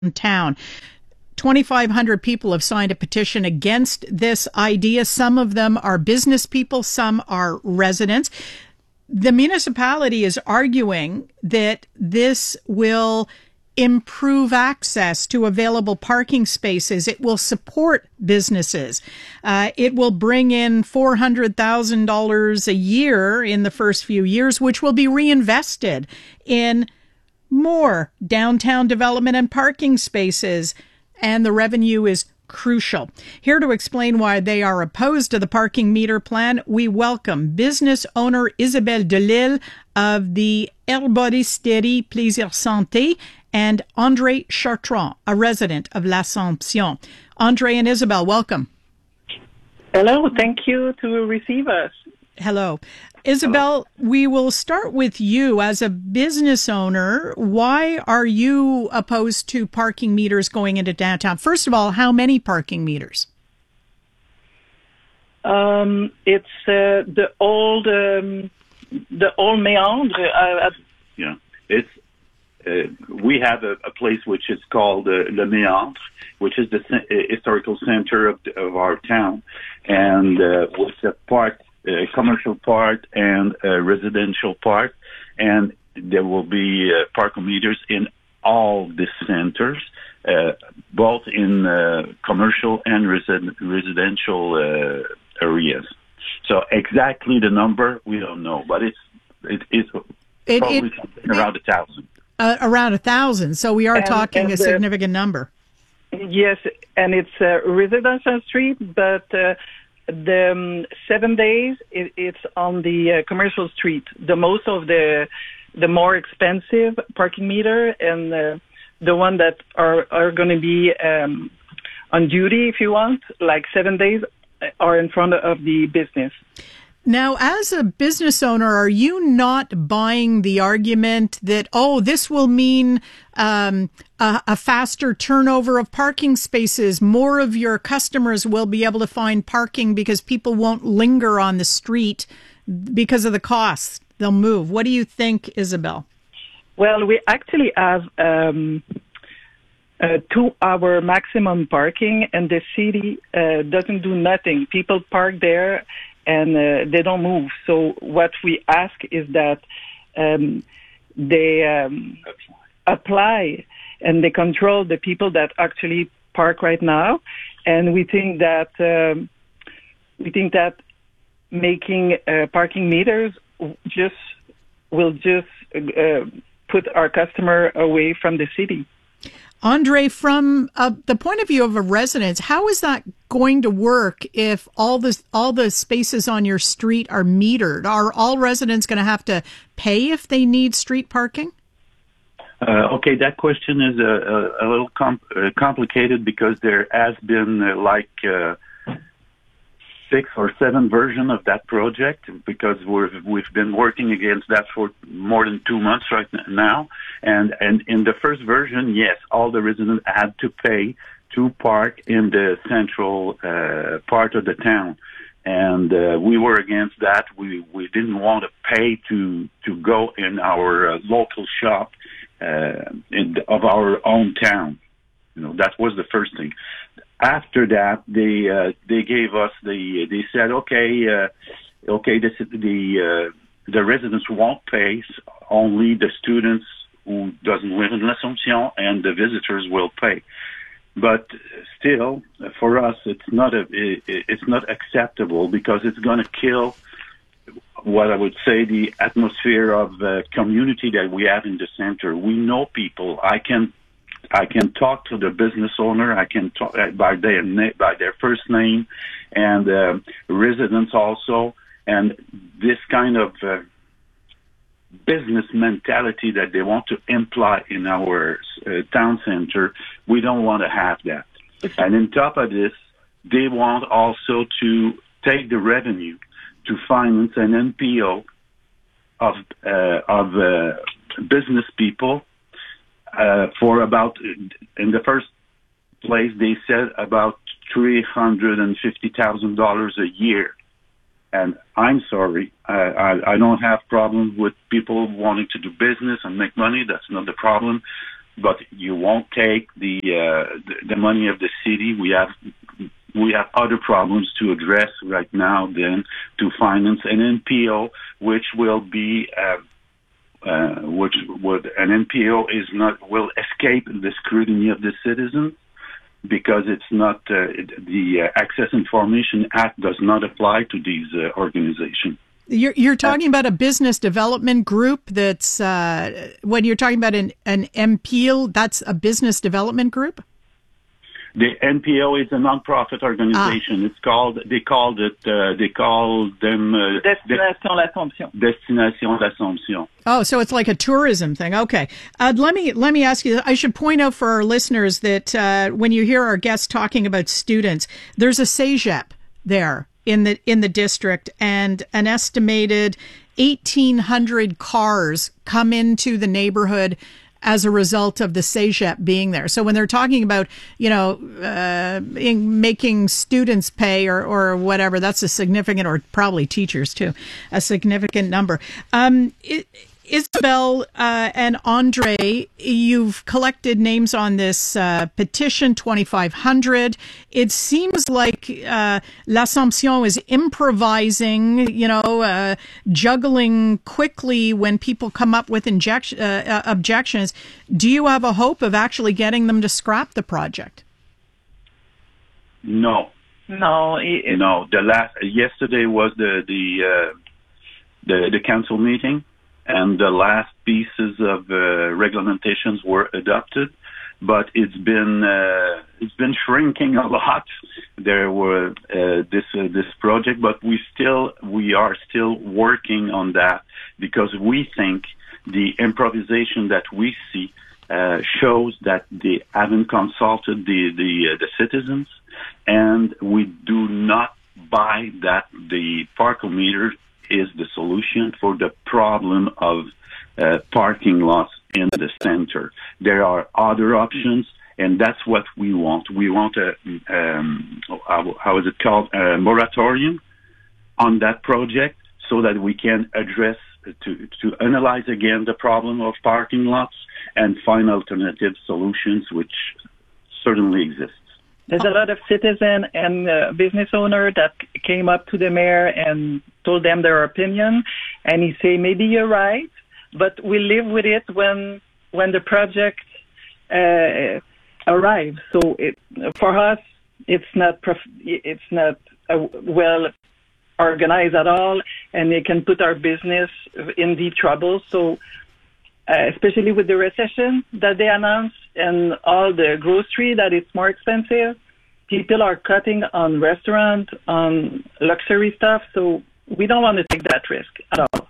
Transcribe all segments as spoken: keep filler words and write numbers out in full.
town. twenty-five hundred people have signed a petition against this idea. Some of them are business people, some are residents. The municipality is arguing that this will improve access to available parking spaces. It will support businesses. Uh, it will bring in four hundred thousand dollars a year in the first few years, which will be reinvested in more downtown development and parking spaces, and the revenue is crucial. Here to explain why they are opposed to the parking meter plan, we welcome business owner Isabelle Delille of the Herboristerie Plaisir Santé and André Chartrand, a resident of L'Assomption. André and Isabelle, welcome. Hello, thank you to receive us. Hello. Isabelle, we will start with you. As a business owner, why are you opposed to parking meters going into downtown? First of all, how many parking meters? Um, it's uh, the old, um, the old Méandre. Uh, yeah, it's uh, we have a, a place which is called uh, Le Méandre, which is the c- historical center of, of our town, and uh, with a park. A commercial part and a residential part, and there will be uh, parking meters in all the centers, uh, both in uh, commercial and resi- residential uh, areas. So exactly the number we don't know, but it's it is it, probably it, something around a thousand. Uh, around a thousand. So we are and, talking and a the, significant number. Yes, and it's a residential street, but. Uh, The um, seven days, it, it's on the uh, commercial street. The most of the the more expensive parking meter and uh, the one that are are going to be um, on duty, if you want, like seven days, are in front of the business. Now, as a business owner, are you not buying the argument that, oh, this will mean um, a, a faster turnover of parking spaces, more of your customers will be able to find parking because people won't linger on the street because of the costs? They'll move. What do you think, Isabelle? Well, we actually have um, a two-hour maximum parking, and the city uh, doesn't do nothing. People park there and uh, they don't move. So what we ask is that um, they um, apply and they control the people that actually park right now. And we think that um, we think that making uh, parking meters just will just uh, put our customer away from the city. Andre, from uh, the point of view of a resident, how is that going to work if all the all the spaces on your street are metered? Are all residents going to have to pay if they need street parking? Uh, okay, that question is a, a, a little com- uh, complicated because there has been uh, like uh, six or seven versions of that project because we've we've been working against that for more than two months right now. And and in the first version, yes, all the residents had to pay to park in the central uh, part of the town, and uh, we were against that. We we didn't want to pay to to go in our uh, local shop uh, in the, of our own town. You know, that was the first thing. After that, they uh, they gave us the they said okay uh, okay this the uh, the residents won't pay, only the students who doesn't live in L'Assomption and the visitors will pay. But still, for us, it's not a it, it's not acceptable because it's going to kill what I would say the atmosphere of uh, community that we have in the center. We know people. I can. I can talk to the business owner. I can talk by their na- by their first name, and uh, residents also. And this kind of uh, business mentality that they want to imply in our uh, town center, we don't want to have that. And on top of this, they want also to take the revenue to finance an N P O of uh, of uh, business people. Uh, for about, in the first place, they said about three hundred fifty thousand dollars a year. And I'm sorry, I, I, I don't have problems with people wanting to do business and make money. That's not the problem. but you won't take the, uh, the the money of the city. We have we have other problems to address right now than to finance an N P O, which will be uh, uh, which would an N P O is not will escape the scrutiny of the citizens, because it's not uh, the uh, Access Information Act does not apply to these uh, organizations. You're, you're talking about a business development group that's, uh, when you're talking about an, an M P O, that's a business development group? The N P O is a nonprofit organization. Ah. It's called, they called it, uh, they called them... Uh, Destination L'Assomption. Destination L'Assomption. Oh, so it's like a tourism thing. Okay. Uh, let me let me ask you, I should point out for our listeners that uh, when you hear our guests talking about students, there's a Cégep there in the in the district, and an estimated eighteen hundred cars come into the neighborhood as a result of the Cégep being there. So when they're talking about, you know, uh, in making students pay or, or whatever, that's a significant, or probably teachers too, a significant number. Um, it, Isabelle uh, and Andre, you've collected names on this uh, petition, twenty-five hundred. It seems like uh, L'Assomption is improvising, you know, uh, juggling quickly when people come up with injection, uh, objections. Do you have a hope of actually getting them to scrap the project? No. No. It, no. The last yesterday was the the uh, the, the council meeting, and the last pieces of uh, regulations were adopted, but it's been uh, it's been shrinking a lot. There were uh, this uh, this project, but we still we are still working on that, because we think the improvisation that we see uh, shows that they haven't consulted the the, uh, the citizens, and we do not buy that the parkometer is the solution for the problem of uh, parking lots in the center. There are other options, and that's what we want. We want a, um, how, how is it called, a moratorium on that project, so that we can address, to, to analyze again the problem of parking lots and find alternative solutions, which certainly exist. There's a lot of citizens and uh, business owners that came up to the mayor and told them their opinion, and he say, maybe you're right, but we live with it when when the project uh, arrives. So it, for us, it's not prof- it's not uh, well organized at all, and it can put our business in deep trouble. So uh, especially with the recession that they announced and all the grocery that it's more expensive, people are cutting on restaurant, on luxury stuff. So we don't want to take that risk at all.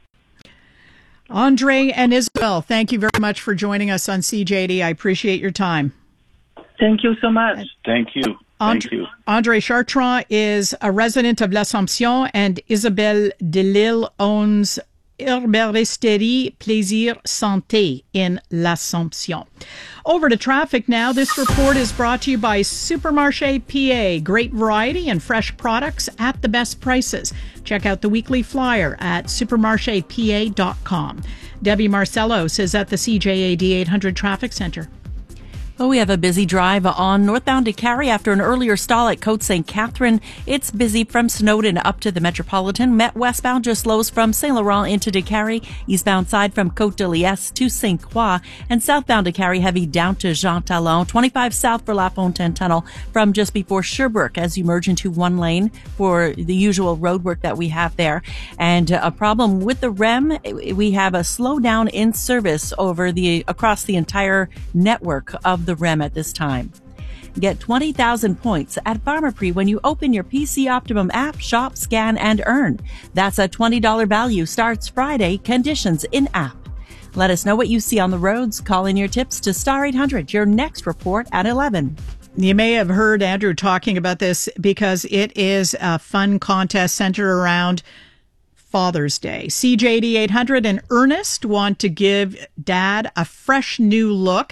Andre and Isabelle, thank you very much for joining us on C J D. I appreciate your time. Thank you so much. Thank you. Andre, Thank you. Andre Chartrand is a resident of L'Assomption, and Isabelle Delille owns Herboristerie Plaisir Santé in L'Assomption. Over to traffic now. This report is brought to you by Supermarché P A. Great variety and fresh products at the best prices. Check out the weekly flyer at supermarché p a dot com. Debbie Marcellos is at the C J A D eight hundred Traffic Center. Well, we have a busy drive on northbound to Cary after an earlier stall at Côte Saint Catherine. It's busy from Snowden up to the Metropolitan. Met westbound just slows from Saint Laurent into Décarie. Eastbound side from Côte de Liesse to Saint Croix. And southbound to Cary heavy down to Jean Talon. twenty-five south for La Fontaine Tunnel from just before Sherbrooke as you merge into one lane for the usual road work that we have there. And a problem with the R E M, we have a slowdown in service over the across the entire network of the R E M at this time. Get twenty thousand points at Pharmaprix when you open your P C Optimum app, shop, scan, and earn. That's a twenty dollars value. Starts Friday. Conditions in app. Let us know what you see on the roads. Call in your tips to Star eight hundred. Your next report at eleven. You may have heard Andrew talking about this because it is a fun contest centered around Father's Day. C J D eight hundred and Ernest want to give Dad a fresh new look.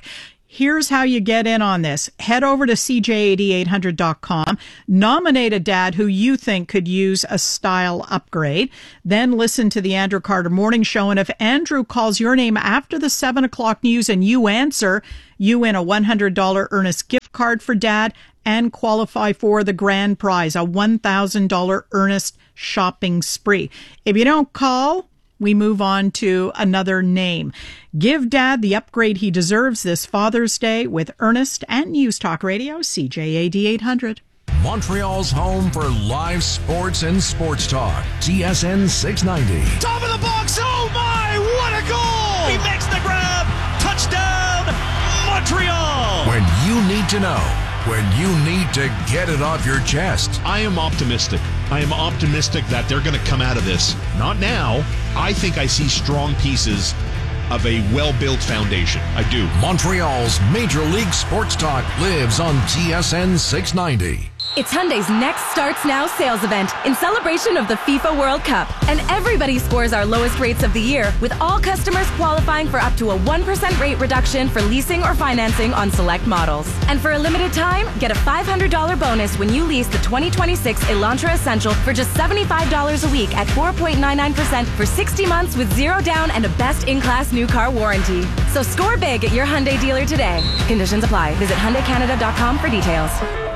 Here's how you get in on this. Head over to C J eighty-eight hundred dot com. Nominate a dad who you think could use a style upgrade. Then listen to the Andrew Carter Morning Show. And if Andrew calls your name after the seven o'clock news and you answer, you win a one hundred dollars Earnest gift card for dad and qualify for the grand prize, a one thousand dollars Earnest shopping spree. If you don't call, we move on to another name. Give Dad the upgrade he deserves this Father's Day with Earnest and News Talk Radio, C J eighty-eight hundred. Montreal's home for live sports and sports talk. T S N six ninety. Top of the box. Oh, my. What a goal. He makes the grab. Touchdown, Montreal. When you need to know. When you need to get it off your chest. I am optimistic. I am optimistic that they're going to come out of this. Not now. I think I see strong pieces of a well-built foundation. I do. Montreal's Major League Sports Talk lives on T S N six ninety. It's Hyundai's Next Starts Now sales event in celebration of the FIFA World Cup. And everybody scores our lowest rates of the year, with all customers qualifying for up to a one percent rate reduction for leasing or financing on select models. And for a limited time, get a five hundred dollars bonus when you lease the twenty twenty-six Elantra Essential for just seventy-five dollars a week at four point nine nine percent for sixty months with zero down and a best-in-class new car warranty. So score big at your Hyundai dealer today. Conditions apply. Visit Hyundai Canada dot com for details.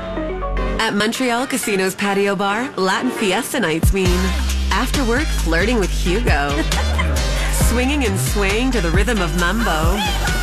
At Montreal Casino's patio bar, Latin Fiesta nights mean after work flirting with Hugo, swinging and swaying to the rhythm of mambo,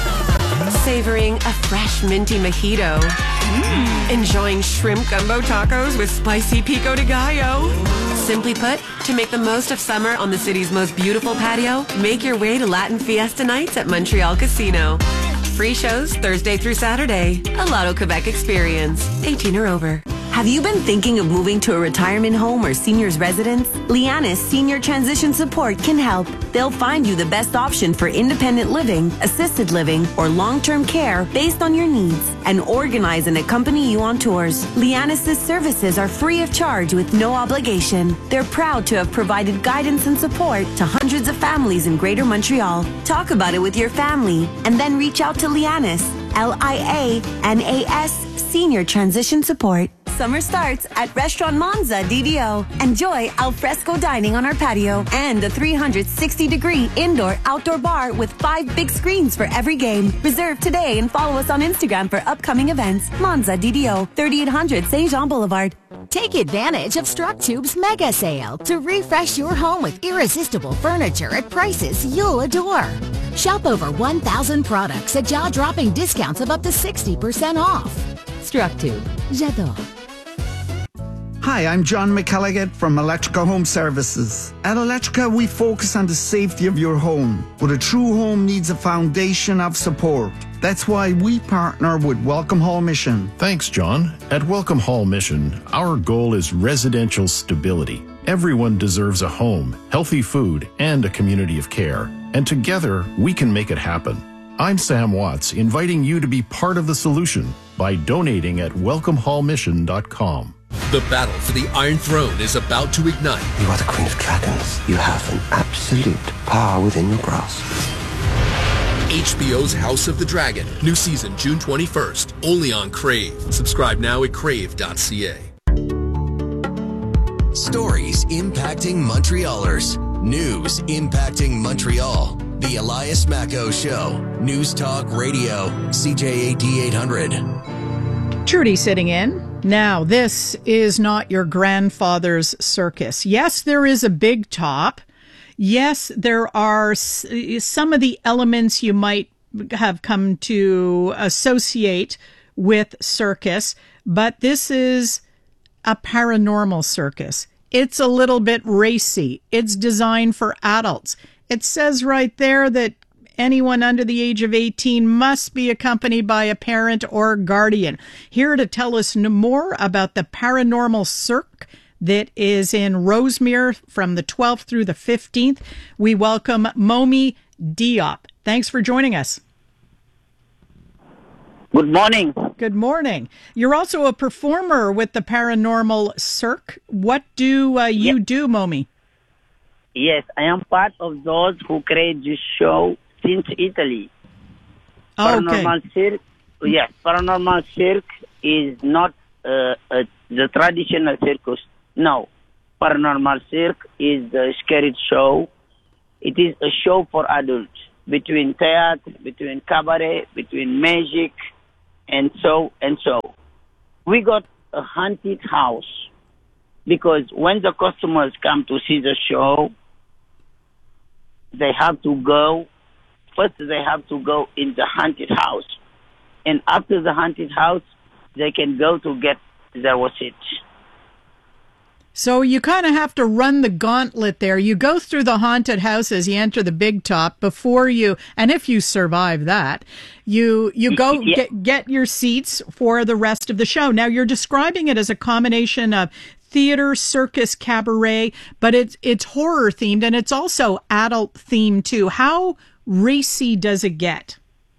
savoring a fresh minty mojito, mm. enjoying shrimp gumbo tacos with spicy pico de gallo. Simply put, to make the most of summer on the city's most beautiful patio, make your way to Latin Fiesta nights at Montreal Casino. Free shows Thursday through Saturday. A Lotto Quebec experience. eighteen or over. Have you been thinking of moving to a retirement home or senior's residence? Lianis Senior Transition Support can help. They'll find you the best option for independent living, assisted living, or long-term care based on your needs and organize and accompany you on tours. Lianis' services are free of charge with no obligation. They're proud to have provided guidance and support to hundreds of families in Greater Montreal. Talk about it with your family and then reach out to Lianis, L I A N A S, Senior Transition Support. Summer starts at Restaurant Monza D D O. Enjoy al fresco dining on our patio and a three hundred sixty degree indoor-outdoor bar with five big screens for every game. Reserve today and follow us on Instagram for upcoming events. Monza D D O, thirty-eight hundred Saint Jean Boulevard. Take advantage of StrucTube's mega sale to refresh your home with irresistible furniture at prices you'll adore. Shop over one thousand products at jaw-dropping discounts of up to sixty percent off. StrucTube. J'adore. Hi, I'm John McElligott from Electrica Home Services. At Electrica, we focus on the safety of your home, but a true home needs a foundation of support. That's why we partner with Welcome Hall Mission. Thanks, John. At Welcome Hall Mission, our goal is residential stability. Everyone deserves a home, healthy food, and a community of care. And together, we can make it happen. I'm Sam Watts, inviting you to be part of the solution by donating at welcome hall mission dot com. The battle for the Iron Throne is about to ignite. You are the Queen of Dragons. You have an absolute power within your grasp. H B O's House of the Dragon. New season June twenty-first. Only on Crave. Subscribe now at crave dot c a. Stories impacting Montrealers. News impacting Montreal. The Elias Macco Show. News Talk Radio. C J eighty-eight hundred. Trudy sitting in. Now, this is not your grandfather's circus. Yes, there is a big top. Yes, there are s- some of the elements you might have come to associate with circus, but this is a paranormal circus. It's a little bit racy. It's designed for adults. It says right there that anyone under the age of eighteen must be accompanied by a parent or guardian. Here to tell us more about the Paranormal Cirque that is in Rosemere from the twelfth through the fifteenth, we welcome Momi Diop. Thanks for joining us. Good morning. Good morning. You're also a performer with the Paranormal Cirque. What do uh, you yes. do, Momi? Yes, I am part of those who create this show since Italy. Oh, okay. Paranormal Cirque yes, Paranormal Cirque is not uh, uh, the traditional circus. No, Paranormal Cirque is the scary show. It is a show for adults, between theater, between cabaret, between magic, and so and so. We got a haunted house because when the customers come to see the show, they have to go. First, they have to go in the haunted house. And after the haunted house, they can go to get their receipt. So you kind of have to run the gauntlet there. You go through the haunted house as you enter the big top before you, and if you survive that, you you go Yeah. get, get your seats for the rest of the show. Now, you're describing it as a combination of theater, circus, cabaret, but it's it's horror themed and it's also adult themed too. How racy does it get?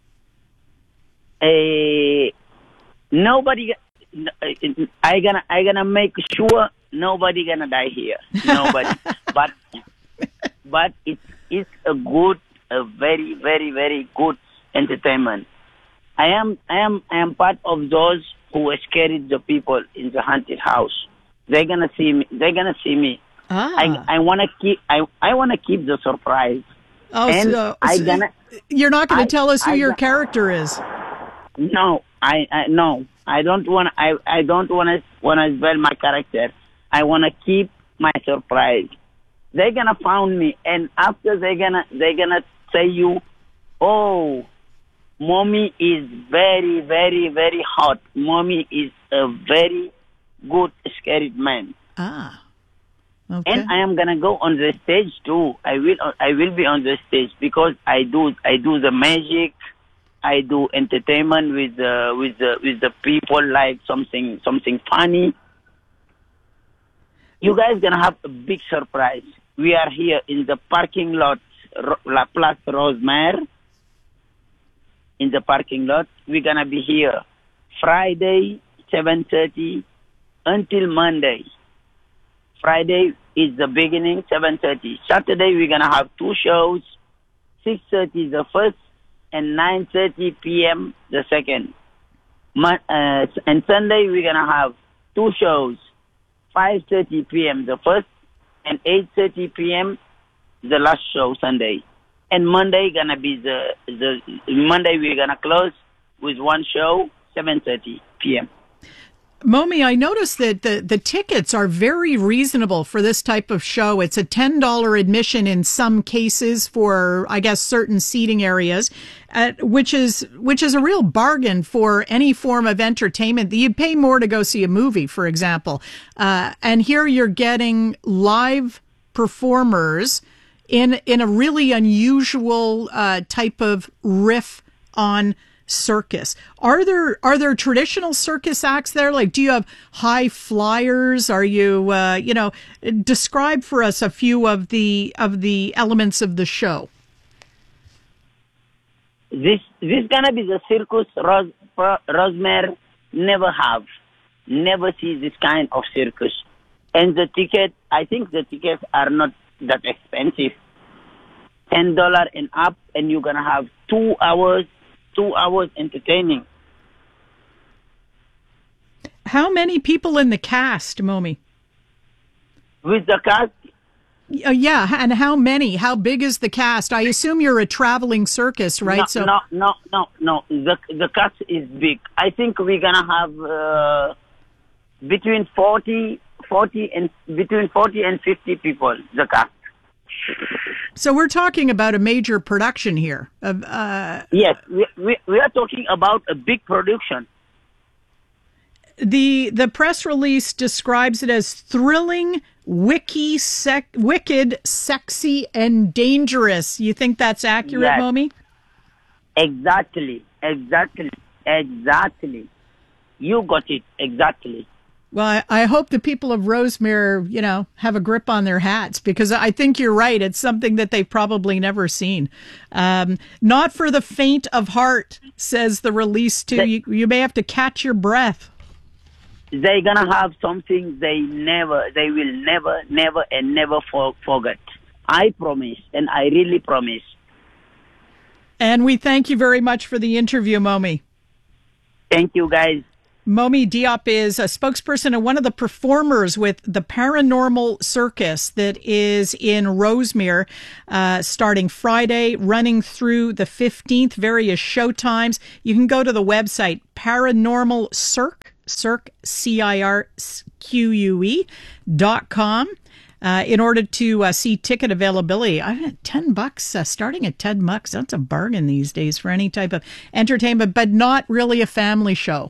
Uh, nobody, I gonna, I gonna make sure nobody gonna die here. Nobody. but, but it's it's a good, a very, very, very good entertainment. I am, I am, I am part of those who scared the people in the haunted house. They're gonna see me. They're gonna see me. Ah. I, I wanna keep, I, I wanna keep the surprise. Oh, and so, I so gonna. you're not going I- to tell us who I your got- character is? No, I, I no, I don't want. I, I don't want to want to spoil my character. I want to keep my surprise. They're gonna find me, and after they're gonna they're gonna say you, oh, mommy is very very very hot. Mommy is a very good scared man. Ah. Okay. And I am gonna go on the stage too. I will I will be on the stage because I do I do the magic. I do entertainment with the with the with the people, like something something funny. You guys gonna have a big surprise. We are here in the parking lot, Ro- La Place Rosemère. In the parking lot, we're gonna be here Friday seven thirty until Monday. Friday is the beginning, seven thirty. Saturday we're gonna have two shows, six thirty the first, and nine thirty p.m. the second. Mon- uh, and Sunday we're gonna have two shows, five thirty p.m. the first, and eight thirty p.m. the last show Sunday. And Monday gonna be the the Monday we're gonna close with one show, seven thirty p.m. Momi, I noticed that the, the tickets are very reasonable for this type of show. It's a ten dollars admission in some cases for, I guess, certain seating areas, uh, which is which is a real bargain for any form of entertainment. You'd pay more to go see a movie, for example. Uh, and here you're getting live performers in in a really unusual uh, type of riff on circus. Are there are there traditional circus acts there? Like, do you have high flyers? Are you uh, you know, describe for us a few of the of the elements of the show. This this gonna be the circus Ros- Rosemère never have, never see this kind of circus. And the ticket, I think the tickets are not that expensive. Ten dollar and up, and you're gonna have two hours. Two hours entertaining. How many people in the cast, Momi? With the cast? Uh, yeah, and how many? How big is the cast? I assume you're a traveling circus, right? No, so no, no, no, no. The the cast is big. I think we're gonna have uh, between forty, forty and between forty and fifty people. The cast. So we're talking about a major production here. Of, uh, yes, we, we we are talking about a big production. The the press release describes it as thrilling, wiki, sec, wicked, sexy, and dangerous. You think that's accurate, Yes. Momi? Exactly, exactly, exactly. You got it exactly. Well, I, I hope the people of Rosemere, you know, have a grip on their hats, because I think you're right. It's something that they've probably never seen. Um, not for the faint of heart, says the release too. They- You, you may have to catch your breath. They're gonna have something they never, they will never, never, and never for, forget. I promise, and I really promise. And we thank you very much for the interview, Momi. Thank you, guys. Momi Diop is a spokesperson and one of the performers with the Paranormal Circus that is in Rosemere, uh, starting Friday, running through the fifteenth, various show times. You can go to the website Paranormal Cirque, Cirque, C I R Q U E dot com. Uh, in order to uh, see ticket availability. I mean, ten bucks, uh, starting at ten bucks. That's a bargain these days for any type of entertainment, but not really a family show.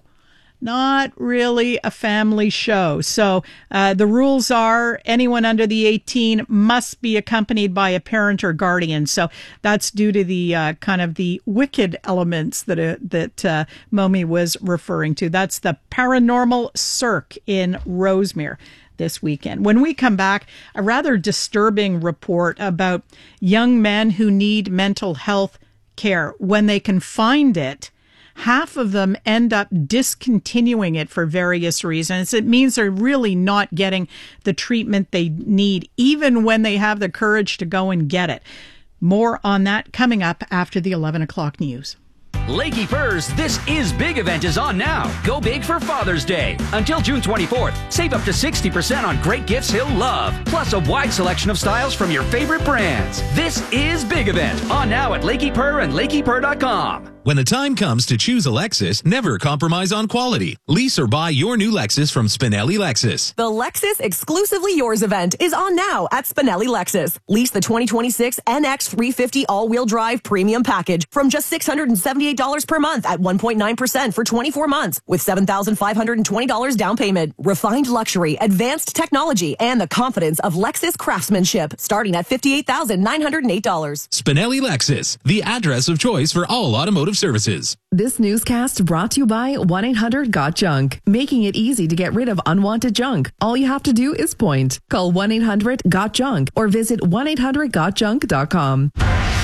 Not really a family show. So uh, the rules are anyone under the eighteen must be accompanied by a parent or guardian. So that's due to the uh, kind of the wicked elements that uh, that uh, Momi was referring to. That's the Paranormal Cirque in Rosemere this weekend. When we come back, a rather disturbing report about young men who need mental health care. When they can find it, half of them end up discontinuing it for various reasons. It means they're really not getting the treatment they need, even when they have the courage to go and get it. More on that coming up after the eleven o'clock news. Lakey Furs, This Is Big event is on now. Go big for Father's Day. Until June twenty-fourth, save up to sixty percent on great gifts he'll love, plus a wide selection of styles from your favorite brands. This is Big event on now at Lakey Purr and lakey purr dot com. When the time comes to choose a Lexus, never compromise on quality. Lease or buy your new Lexus from Spinelli Lexus. The Lexus Exclusively Yours event is on now at Spinelli Lexus. Lease the twenty twenty-six N X three fifty all-wheel drive premium package from just six hundred seventy-eight dollars per month at one point nine percent for twenty-four months with seven thousand five hundred twenty dollars down payment. Refined luxury, advanced technology, and the confidence of Lexus craftsmanship starting at fifty-eight thousand nine hundred eight dollars. Spinelli Lexus, the address of choice for all automotive services. This newscast brought to you by one eight hundred got junk, making it easy to get rid of unwanted junk. All you have to do is point. Call one eight hundred got junk or visit one eight hundred got junk dot com.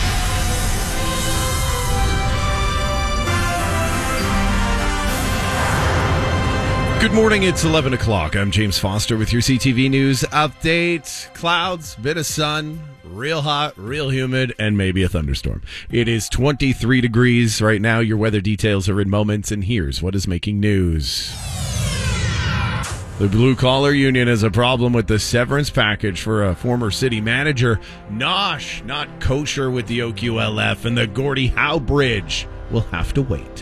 Good morning, it's eleven o'clock. I'm James Foster with your C T V News update. Clouds, bit of sun, real hot, real humid, and maybe a thunderstorm. It is twenty-three degrees right now. Your weather details are in moments, and here's what is making news. The Blue Collar Union has a problem with the severance package for a former city manager. Nosh, not kosher with the O Q L F, and the Gordie Howe Bridge will have to wait.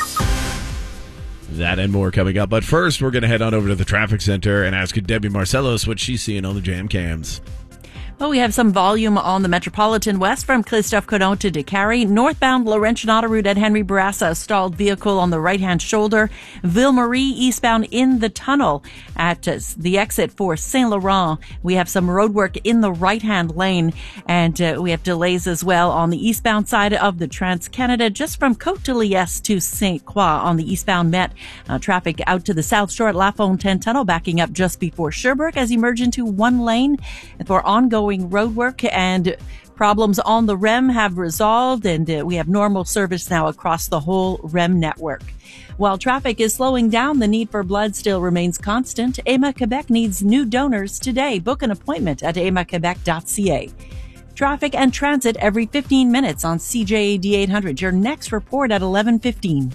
That and more coming up. But first, we're going to head on over to the traffic center and ask Debbie Marcellos what she's seeing on the jam cams. Well, we have some volume on the Metropolitan West from Christophe-Colomb to DeCarry. Northbound Laurentian Autoroute at Henry Bourassa, a stalled vehicle on the right-hand shoulder. Ville-Marie eastbound in the tunnel at uh, the exit for Saint Laurent. We have some road work in the right-hand lane, and uh, we have delays as well on the eastbound side of the Trans-Canada, just from Côte-de-Liesse to Saint Croix on the eastbound Met. Uh, traffic out to the South Shore at La Fontaine Tunnel, backing up just before Sherbrooke as you merge into one lane for ongoing road work, and problems on the R E M have resolved, and uh, we have normal service now across the whole R E M network. While traffic is slowing down, the need for blood still remains constant. A M A Quebec needs new donors today. Book an appointment at a m a quebec dot c a. Traffic and transit every fifteen minutes on C J A D eight hundred. Your next report at eleven fifteen.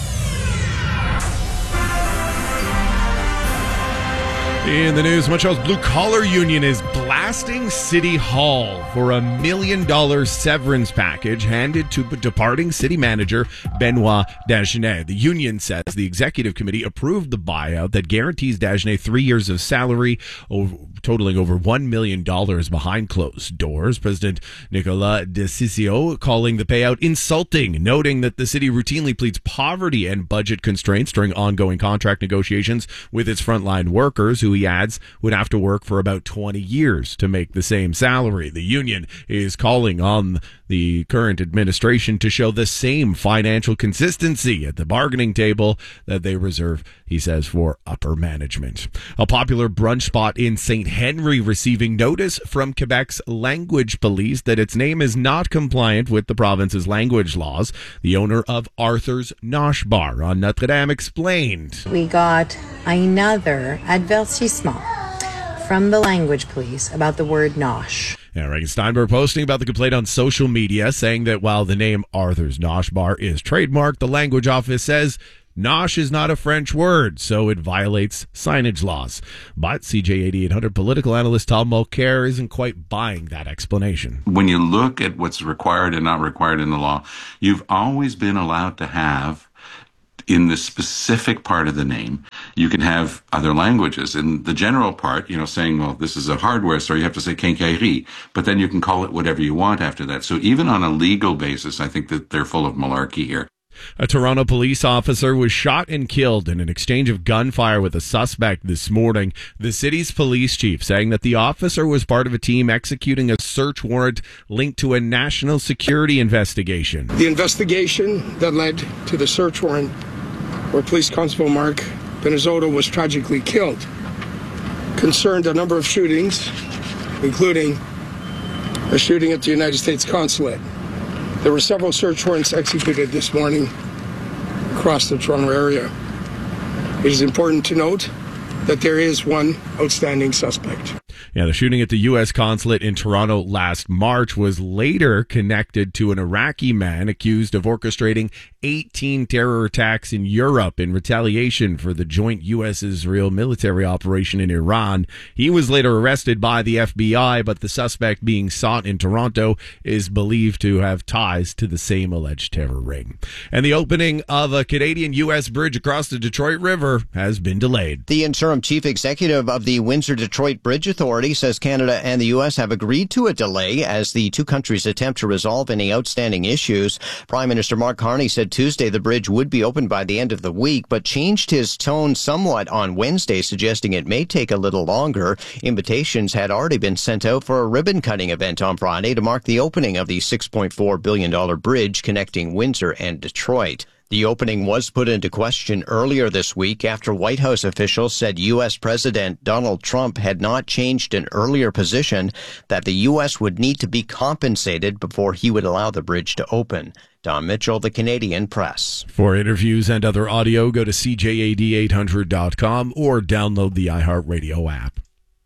In the news, Montreal's Blue Collar Union is blasting City Hall for a million dollar severance package handed to departing city manager Benoit Dagenet. The union says the executive committee approved the buyout that guarantees Dagenet three years of salary, over, totaling over one million dollars behind closed doors. President Nicolas Desisio calling the payout insulting, noting that the city routinely pleads poverty and budget constraints during ongoing contract negotiations with its frontline workers, who he adds would have to work for about twenty years to make the same salary. The union is calling on the current administration to show the same financial consistency at the bargaining table that they reserve, he says, for upper management. A popular brunch spot in Saint Henry receiving notice from Quebec's language police that its name is not compliant with the province's language laws. The owner of Arthur's Nosh Bar on Notre Dame explained. We got another avertissement from the language police about the word nosh. Yeah, Reagan Steinberg posting about the complaint on social media, saying that while the name Arthur's Nosh Bar is trademarked, the language office says Nosh is not a French word, so it violates signage laws. But C J eighty-eight hundred political analyst Tom Mulcair isn't quite buying that explanation. When you look at what's required and not required in the law, you've always been allowed to have, in the specific part of the name, you can have other languages. In the general part, you know, saying, well, this is a hardware store, you have to say quincaillerie, but then you can call it whatever you want after that. So even on a legal basis, I think that they're full of malarkey here. A Toronto police officer was shot and killed in an exchange of gunfire with a suspect this morning. The city's police chief saying that the officer was part of a team executing a search warrant linked to a national security investigation. The investigation that led to the search warrant where Police Constable Mark Benizotto was tragically killed concerned a number of shootings, including a shooting at the United States Consulate. There were several search warrants executed this morning across the Toronto area. It is important to note that there is one outstanding suspect. Yeah, the shooting at the U S consulate in Toronto last March was later connected to an Iraqi man accused of orchestrating eighteen terror attacks in Europe in retaliation for the joint U S Israel military operation in Iran. He was later arrested by the F B I, but the suspect being sought in Toronto is believed to have ties to the same alleged terror ring. And the opening of a Canadian U S bridge across the Detroit River has been delayed. The interim chief executive of the Windsor-Detroit Bridge Authority says Canada and the U S have agreed to a delay as the two countries attempt to resolve any outstanding issues. Prime Minister Mark Carney said Tuesday the bridge would be opened by the end of the week, but changed his tone somewhat on Wednesday, suggesting it may take a little longer. Invitations had already been sent out for a ribbon-cutting event on Friday to mark the opening of the six point four billion dollars bridge connecting Windsor and Detroit. The opening was put into question earlier this week after White House officials said U S President Donald Trump had not changed an earlier position that the U S would need to be compensated before he would allow the bridge to open. Don Mitchell, The Canadian Press. For interviews and other audio, go to C J A D eight hundred dot com or download the iHeartRadio app.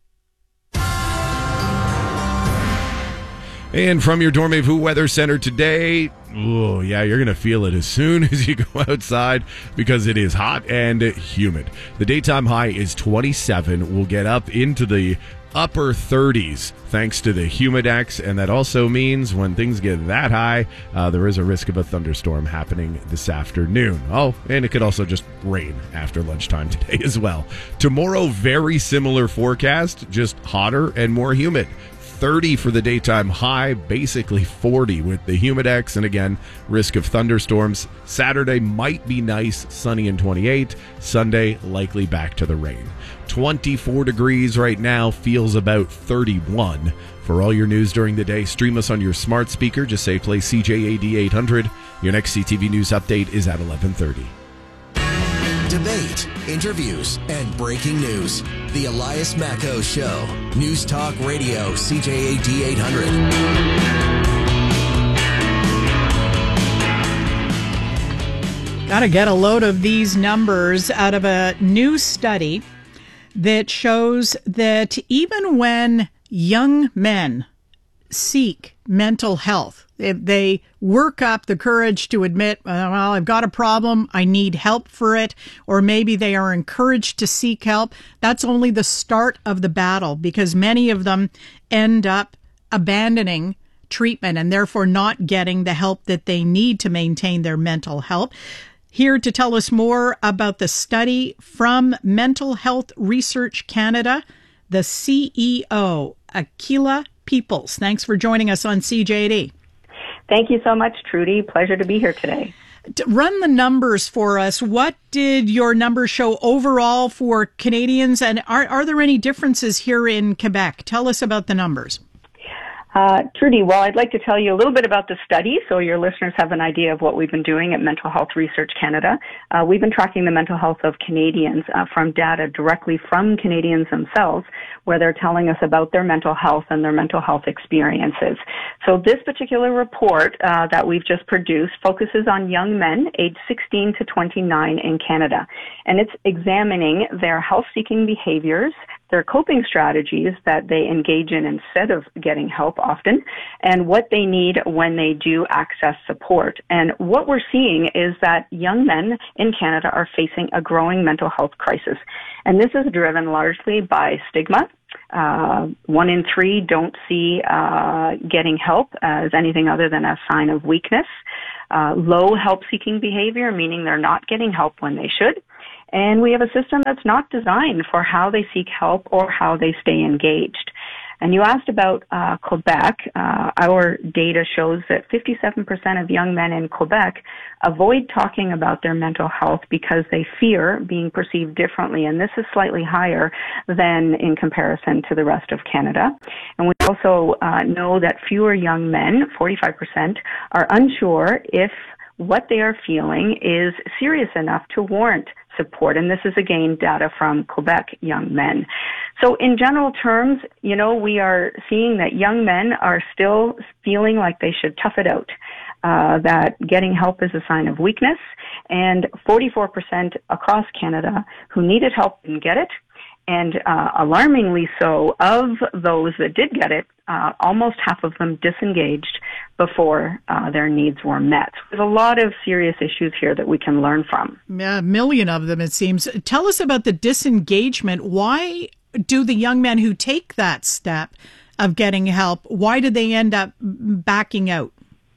And from your Dormez-vous Weather Center today, oh yeah, you're going to feel it as soon as you go outside because it is hot and humid. The daytime high is twenty-seven. We'll get up into the upper thirties thanks to the Humidex, and that also means when things get that high, uh, there is a risk of a thunderstorm happening this afternoon. Oh, and it could also just rain after lunchtime today as well. Tomorrow, very similar forecast, just hotter and more humid. thirty for the daytime high, basically forty with the Humidex, and again, risk of thunderstorms. Saturday might be nice, sunny and twenty-eight. Sunday, likely back to the rain. twenty-four degrees right now, feels about thirty-one. For all your news during the day, stream us on your smart speaker. Just say play C J A D eight hundred. Your next C T V News update is at eleven thirty. Debate, interviews, and breaking news. The Elias Macko Show. News Talk Radio, C J A D eight hundred. Gotta get a load of these numbers out of a new study that shows that even when young men seek mental health, if they work up the courage to admit, well, I've got a problem, I need help for it, or maybe they are encouraged to seek help, that's only the start of the battle, because many of them end up abandoning treatment and therefore not getting the help that they need to maintain their mental health. Here to tell us more about the study from Mental Health Research Canada, the C E O, Akila Peoples. Thanks for joining us on C J A D. Thank you so much, Trudy. Pleasure to be here today. To run the numbers for us. What did your numbers show overall for Canadians, and are, are there any differences here in Quebec? Tell us about the numbers. Uh, Trudy, well, I'd like to tell you a little bit about the study so your listeners have an idea of what we've been doing at Mental Health Research Canada. Uh, we've been tracking the mental health of Canadians uh, from data directly from Canadians themselves, where they're telling us about their mental health and their mental health experiences. So this particular report uh, that we've just produced focuses on young men aged sixteen to twenty-nine in Canada, and it's examining their health-seeking behaviors, their coping strategies that they engage in instead of getting help often, and what they need when they do access support. And what we're seeing is that young men in Canada are facing a growing mental health crisis. And this is driven largely by stigma. Uh, one in three don't see uh, getting help as anything other than a sign of weakness. Uh, low help-seeking behavior, meaning they're not getting help when they should. And we have a system that's not designed for how they seek help or how they stay engaged. And you asked about uh, Quebec. Uh, our data shows that fifty-seven percent of young men in Quebec avoid talking about their mental health because they fear being perceived differently. And this is slightly higher than in comparison to the rest of Canada. And we also uh, know that fewer young men, forty-five percent, are unsure if what they are feeling is serious enough to warrant support. And this is, again, data from Quebec young men. So in general terms, you know, we are seeing that young men are still feeling like they should tough it out, uh, that getting help is a sign of weakness, and forty-four percent across Canada who needed help didn't get it. And uh, alarmingly so, of those that did get it, uh, almost half of them disengaged before uh, their needs were met. There's a lot of serious issues here that we can learn from. A million of them, it seems. Tell us about the disengagement. Why do the young men who take that step of getting help, why do they end up backing out?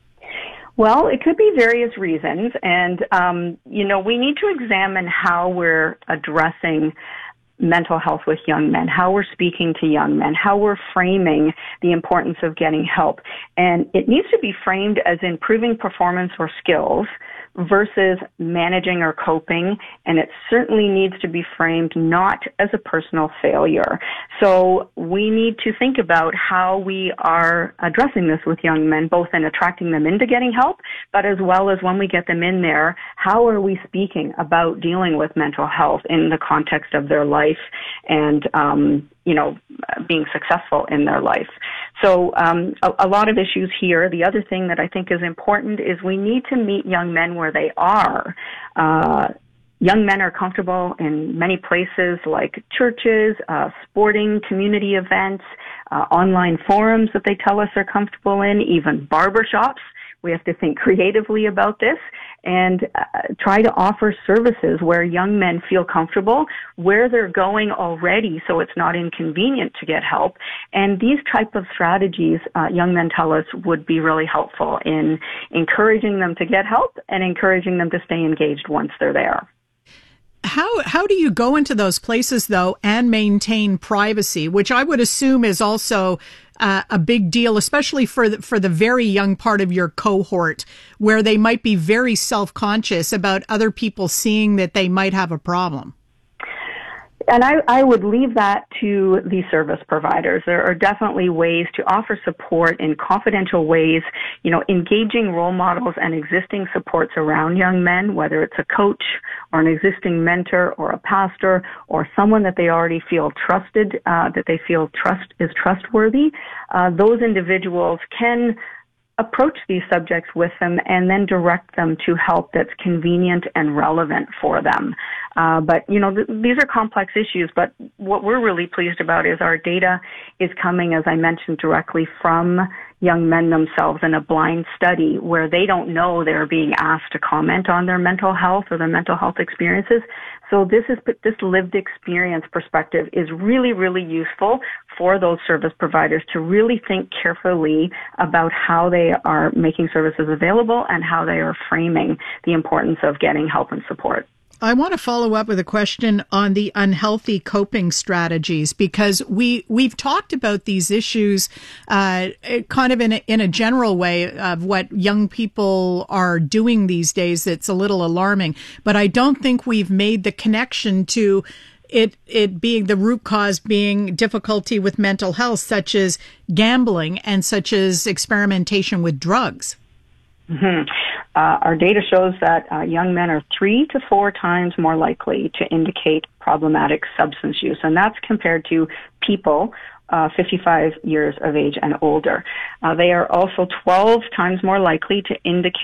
Well, it could be various reasons. And, um, you know, we need to examine how we're addressing mental health with young men, how we're speaking to young men, how we're framing the importance of getting help. And it needs to be framed as improving performance or skills versus managing or coping, and it certainly needs to be framed not as a personal failure. So we need to think about how we are addressing this with young men, both in attracting them into getting help, but as well as when we get them in there, how are we speaking about dealing with mental health in the context of their life and, um, you know, being successful in their life. So um, a, a lot of issues here. The other thing that I think is important is we need to meet young men where they are. Uh, young men are comfortable in many places like churches, uh, sporting community events, uh, online forums that they tell us they're comfortable in, even barbershops. We have to think creatively about this and uh, try to offer services where young men feel comfortable, where they're going already so it's not inconvenient to get help. And these type of strategies, uh, young men tell us, would be really helpful in encouraging them to get help and encouraging them to stay engaged once they're there. How how do you go into those places, though, and maintain privacy, which I would assume is also uh, a big deal, especially for the, for the very young part of your cohort, where they might be very self-conscious about other people seeing that they might have a problem? And I, I would leave that to the service providers. There are definitely ways to offer support in confidential ways, you know, engaging role models and existing supports around young men, whether it's a coach or an existing mentor or a pastor or someone that they already feel trusted, uh, that they feel trust is trustworthy. Uh, those individuals can approach these subjects with them and then direct them to help that's convenient and relevant for them. Uh, but, you know, th- these are complex issues, but what we're really pleased about is our data is coming, as I mentioned, directly from young men themselves in a blind study where they don't know they're being asked to comment on their mental health or their mental health experiences. So this is this lived experience perspective is really, really useful for those service providers to really think carefully about how they are making services available and how they are framing the importance of getting help and support. I want to follow up with a question on the unhealthy coping strategies, because we, we've talked about these issues uh, kind of in a, in a general way of what young people are doing these days. It's a little alarming, but I don't think we've made the connection to it it being the root cause being difficulty with mental health, such as gambling and such as experimentation with drugs. Mm-hmm. Uh, our data shows that uh, young men are three to four times more likely to indicate problematic substance use, and that's compared to people uh, fifty-five years of age and older. Uh, they are also twelve times more likely to indicate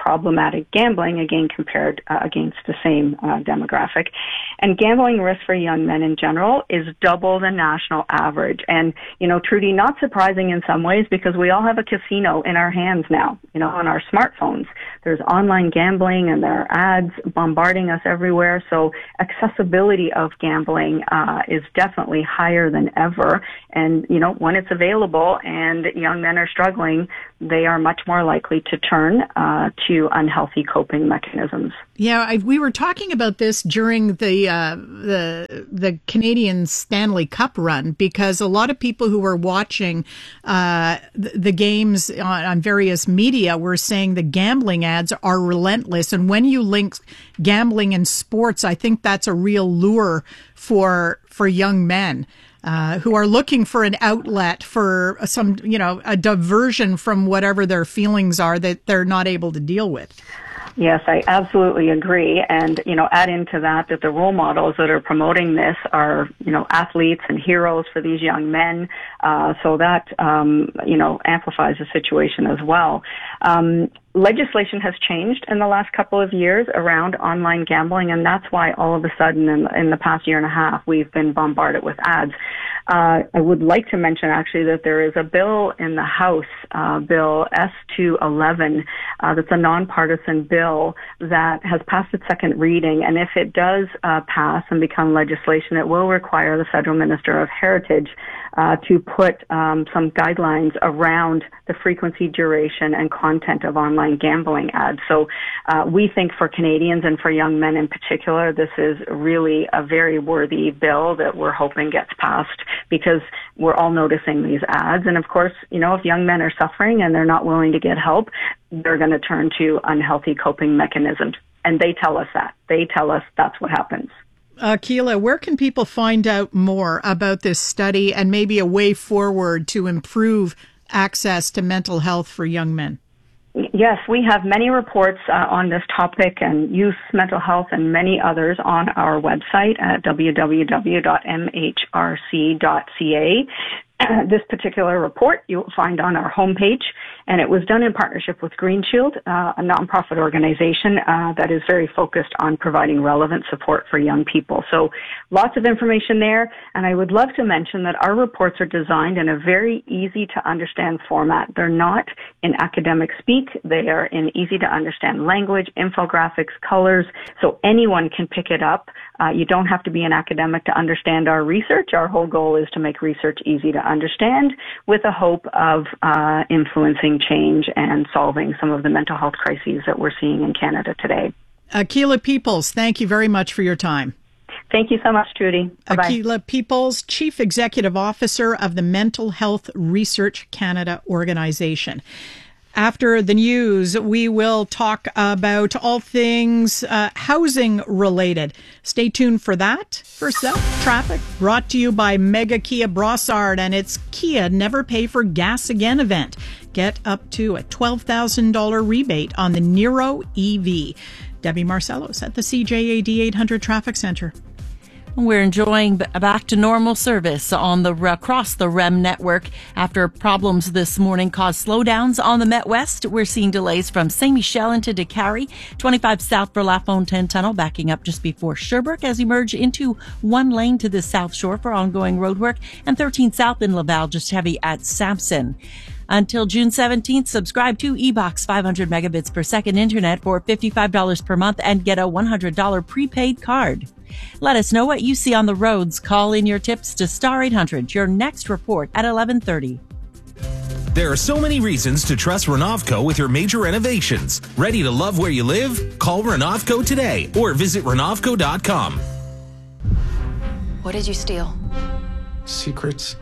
problematic gambling, again compared uh, against the same uh, demographic. And gambling risk for young men in general is double the national average. And, you know, Trudy, not surprising in some ways because we all have a casino in our hands now, you know, on our smartphones. There's online gambling and there are ads bombarding us everywhere. So accessibility of gambling uh, is definitely higher than ever. And, you know, when it's available and young men are struggling, they are much more likely to turn uh, to unhealthy coping mechanisms. Yeah, I, we were talking about this during the uh, the the Canadian Stanley Cup run because a lot of people who were watching uh, the, the games on, on various media were saying the gambling ads are relentless. And when you link gambling and sports, I think that's a real lure for for young men. Uh, who are looking for an outlet for some, you know, a diversion from whatever their feelings are that they're not able to deal with. Yes, I absolutely agree. And, you know, add into that that the role models that are promoting this are, you know, athletes and heroes for these young men. Uh, so that, um, you know, amplifies the situation as well. Um, legislation has changed in the last couple of years around online gambling, and that's why all of a sudden in, in the past year and a half we've been bombarded with ads. Uh, I would like to mention actually that there is a bill in the House, uh, Bill S two eleven, uh, that's a nonpartisan bill that has passed its second reading, and if it does uh, pass and become legislation, it will require the Federal Minister of Heritage uh, to put um, some guidelines around the frequency, duration, and content of online gambling ads. So uh, we think for Canadians and for young men in particular, this is really a very worthy bill that we're hoping gets passed because we're all noticing these ads. And of course, you know, if young men are suffering and they're not willing to get help, they're going to turn to unhealthy coping mechanisms. And they tell us that. They tell us that's what happens. Uh, Keela, where can people find out more about this study and maybe a way forward to improve access to mental health for young men? Yes, we have many reports uh, on this topic and youth mental health and many others on our website at w w w dot m h r c dot c a. This particular report you will find on our homepage, and it was done in partnership with Green Shield, uh, a nonprofit organization uh, that is very focused on providing relevant support for young people. So lots of information there, and I would love to mention that our reports are designed in a very easy to understand format. They're not in academic speak. They are in easy to understand language, infographics, colors, so anyone can pick it up. Uh, you don't have to be an academic to understand our research. Our whole goal is to make research easy to understand with a hope of uh, influencing change and solving some of the mental health crises that we're seeing in Canada today. Akila Peoples, thank you very much for your time. Thank you so much, Trudy. Bye-bye. Akila Peoples, Chief Executive Officer of the Mental Health Research Canada organization. After the news, we will talk about all things uh, housing related. Stay tuned for that. First up, traffic brought to you by Mega Kia Brossard and its Kia Never Pay for Gas Again event. Get up to a twelve thousand dollars rebate on the Nero E V. Debbie Marcellos at the C J A D eight hundred Traffic Center. We're enjoying back to normal service on the across the R E M network after problems this morning caused slowdowns on the Met West. We're seeing delays from Saint Michel into Décarie, twenty-five south for La Fontaine Tunnel, backing up just before Sherbrooke as you merge into one lane to the South Shore for ongoing roadwork, and thirteen south in Laval, just heavy at Sampson. Until June seventeenth, subscribe to eBox five hundred megabits per second internet for fifty-five dollars per month and get a one hundred dollars prepaid card. Let us know what you see on the roads. Call in your tips to Star eight hundred. Your next report at eleven thirty. There are so many reasons to trust Renovco with your major renovations. Ready to love where you live? Call Renovco today or visit Renovco dot com. What did you steal? Secrets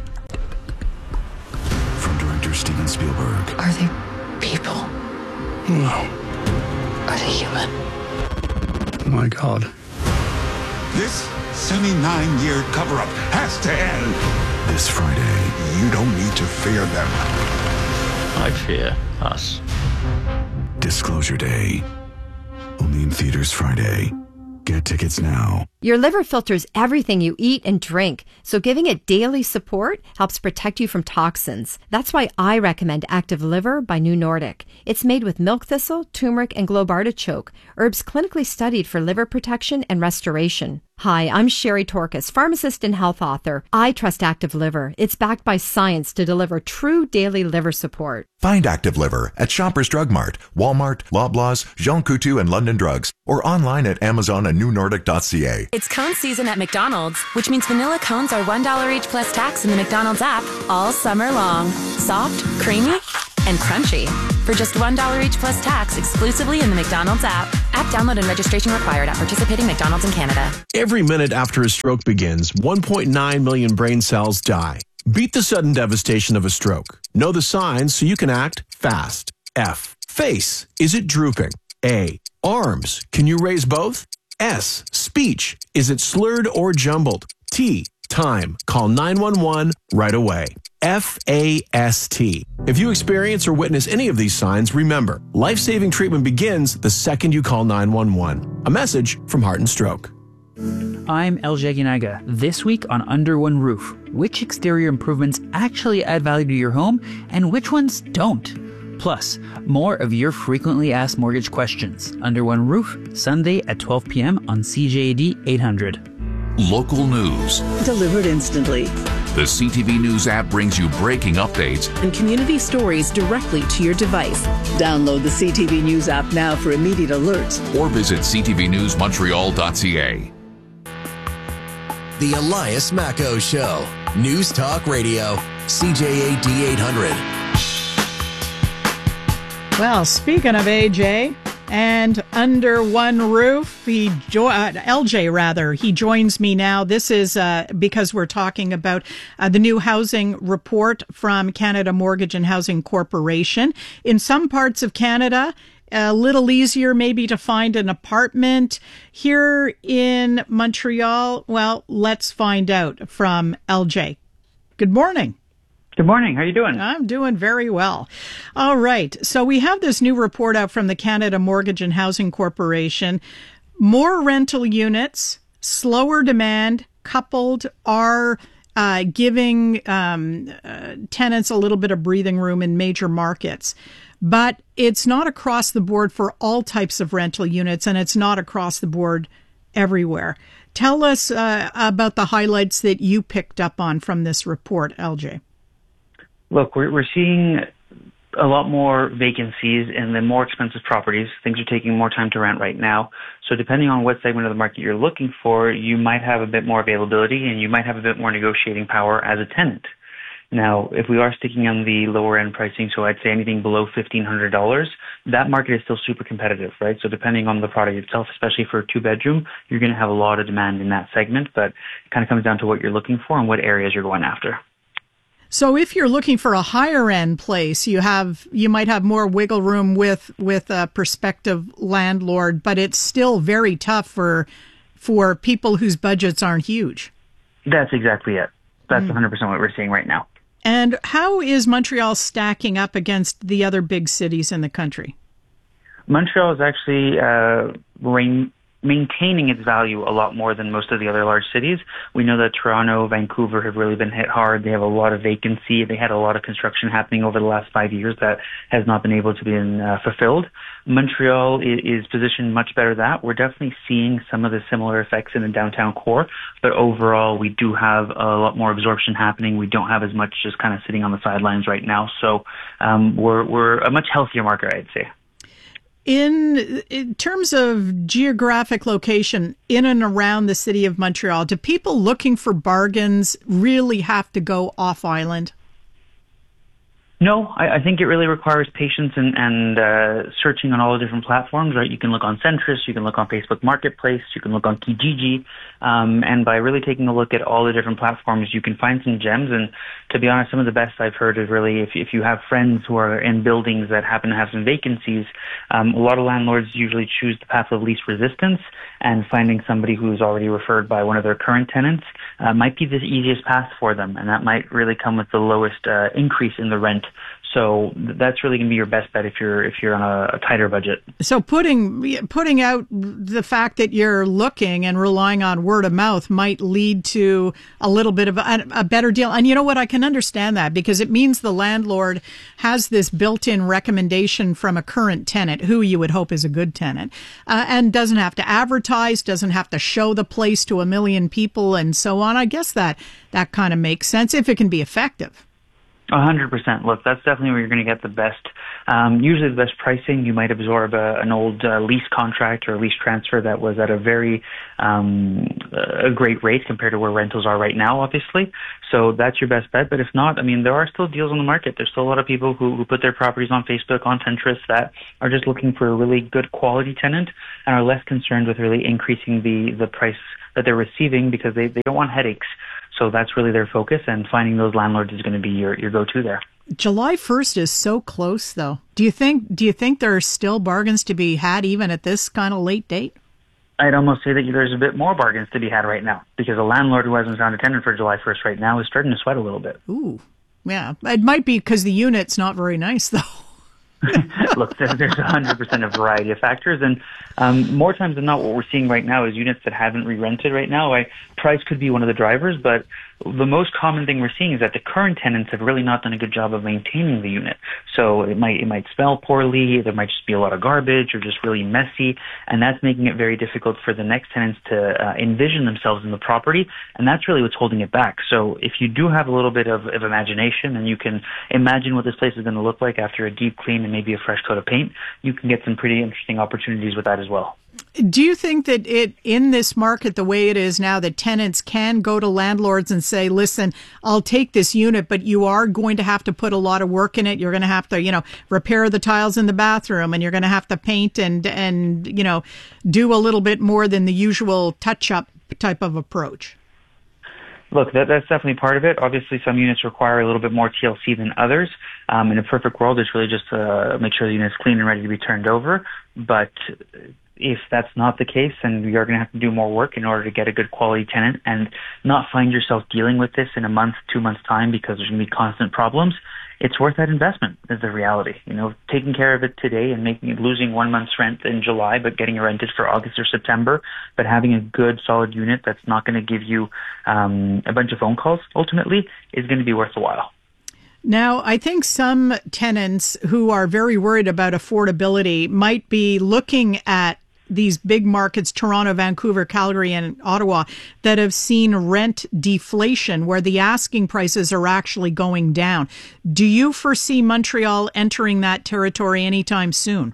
from director Steven Spielberg. Are they people? No. Are they human? Oh my God. This seventy-nine-year cover-up has to end. This Friday, You don't need to fear them. I fear us. Disclosure Day. Only in theaters Friday. Get tickets now. Your liver filters everything you eat and drink, so giving it daily support helps protect you from toxins. That's why I recommend Active Liver by New Nordic. It's made with milk thistle, turmeric, and globe artichoke, herbs clinically studied for liver protection and restoration. Hi, I'm Sherry Torkas, pharmacist and health author. I trust Active Liver. It's backed by science to deliver true daily liver support. Find Active Liver at Shoppers Drug Mart, Walmart, Loblaws, Jean Coutu, and London Drugs, or online at Amazon and new nordic dot c a. It's cone season at McDonald's, which means vanilla cones are one dollar each plus tax in the McDonald's app all summer long. Soft, creamy, and crunchy. For just one dollar each plus tax exclusively in the McDonald's app. App download and registration required at participating McDonald's in Canada. Every minute after a stroke begins, one point nine million brain cells die. Beat the sudden devastation of a stroke. Know the signs so you can act fast. F. Face. Is it drooping? A. Arms. Can you raise both? S. Speech. Is it slurred or jumbled? T. Time. Call nine one one right away. F A S T. If you experience or witness any of these signs, remember, life-saving treatment begins the second you call nine one one. A message from Heart and Stroke. I'm El Jaginaga. This week on Under One Roof, which exterior improvements actually add value to your home and which ones don't? Plus, more of your frequently asked mortgage questions. Under One Roof, Sunday at twelve p.m. on C J A D eight hundred. Local news. Delivered instantly. The C T V News app brings you breaking updates and community stories directly to your device. Download the C T V News app now for immediate alerts. Or visit c t v news montreal dot c a. The Elias Macco Show. News Talk Radio. C J A D eight hundred. Well, speaking of A J and Under One Roof, he jo- uh, L J rather, he joins me now. This is uh, because we're talking about uh, the new housing report from Canada Mortgage and Housing Corporation. In some parts of Canada, a little easier maybe to find an apartment. Here in Montreal, well, let's find out from L J. Good morning. Good morning. How are you doing? I'm doing very well. All right. So we have this new report out from the Canada Mortgage and Housing Corporation. More rental units, slower demand, coupled are uh, giving um, uh, tenants a little bit of breathing room in major markets. But it's not across the board for all types of rental units, and it's not across the board everywhere. Tell us uh, about the highlights that you picked up on from this report, L J. Look, we're, we're seeing a lot more vacancies in the more expensive properties. Things are taking more time to rent right now. So depending on what segment of the market you're looking for, you might have a bit more availability and you might have a bit more negotiating power as a tenant. Now, if we are sticking on the lower end pricing, so I'd say anything below fifteen hundred dollars, that market is still super competitive, right? So depending on the product itself, especially for a two bedroom, you're going to have a lot of demand in that segment, but it kind of comes down to what you're looking for and what areas you're going after. So if you're looking for a higher end place, you have you might have more wiggle room with with a prospective landlord, but it's still very tough for for people whose budgets aren't huge. That's exactly it. That's mm. one hundred percent what we're seeing right now. And how is Montreal stacking up against the other big cities in the country? Montreal is actually uh, rain. maintaining its value a lot more than most of the other large cities. We know that Toronto, Vancouver have really been hit hard. They have a lot of vacancy. They had a lot of construction happening over the last five years that has not been able to be uh, fulfilled. Montreal is, is positioned much better than that. We're definitely seeing some of the similar effects in the downtown core, but overall we do have a lot more absorption happening. We don't have as much just kind of sitting on the sidelines right now. So um, we're, we're a much healthier market, I'd say. In, in terms of geographic location in and around the city of Montreal, do people looking for bargains really have to go off island? No, I, I think it really requires patience and, and uh, searching on all the different platforms, right? You can look on Centris, you can look on Facebook Marketplace, you can look on Kijiji, um, and by really taking a look at all the different platforms, you can find some gems. And to be honest, some of the best I've heard is really if, if you have friends who are in buildings that happen to have some vacancies, um, a lot of landlords usually choose the path of least resistance, and finding somebody who's already referred by one of their current tenants uh, might be the easiest path for them, and that might really come with the lowest uh, increase in the rent. So that's really going to be your best bet if you're if you're on a, a tighter budget. So putting putting out the fact that you're looking and relying on word of mouth might lead to a little bit of a, a better deal. And you know what? I can understand that because it means the landlord has this built-in recommendation from a current tenant who you would hope is a good tenant uh, and doesn't have to advertise, doesn't have to show the place to a million people and so on. I guess that that kind of makes sense if it can be effective. A hundred percent. Look, that's definitely where you're going to get the best, um, usually the best pricing. You might absorb a, an old uh, lease contract or a lease transfer that was at a very, um, a great rate compared to where rentals are right now, obviously. So that's your best bet. But if not, I mean, there are still deals on the market. There's still a lot of people who, who put their properties on Facebook, on Pinterest that are just looking for a really good quality tenant and are less concerned with really increasing the, the price that they're receiving because they, they don't want headaches. So that's really their focus, and finding those landlords is going to be your, your go-to there. July first is so close, though. Do you think do you think there are still bargains to be had even at this kind of late date? I'd almost say that there's a bit more bargains to be had right now because a landlord who hasn't found a tenant for July first right now is starting to sweat a little bit. Ooh, yeah. It might be because the unit's not very nice, though. Look, there's one hundred percent a variety of factors, and um, more times than not, what we're seeing right now is units that haven't re-rented right now. I, price could be one of the drivers, but the most common thing we're seeing is that the current tenants have really not done a good job of maintaining the unit. So it might it might smell poorly, there might just be a lot of garbage or just really messy, and that's making it very difficult for the next tenants to uh, envision themselves in the property, and that's really what's holding it back. So if you do have a little bit of, of imagination and you can imagine what this place is going to look like after a deep clean and maybe a fresh coat of paint, you can get some pretty interesting opportunities with that as well. Do you think that it in this market, the way it is now, that tenants can go to landlords and say, listen, I'll take this unit, but you are going to have to put a lot of work in it. You're going to have to, you know, repair the tiles in the bathroom, and you're going to have to paint and, and, you know, do a little bit more than the usual touch-up type of approach? Look, that, that's definitely part of it. Obviously, some units require a little bit more T L C than others. Um, in a perfect world, it's really just to make sure the unit's clean and ready to be turned over. But if that's not the case, then you're going to have to do more work in order to get a good quality tenant and not find yourself dealing with this in a month, two months' time because there's going to be constant problems. It's worth that investment is the reality. You know, taking care of it today and making it losing one month's rent in July, but getting it rented for August or September, but having a good, solid unit that's not going to give you um, a bunch of phone calls ultimately is going to be worth the while. Now, I think some tenants who are very worried about affordability might be looking at these big markets, Toronto, Vancouver, Calgary, and Ottawa, that have seen rent deflation where the asking prices are actually going down. Do you foresee Montreal entering that territory anytime soon?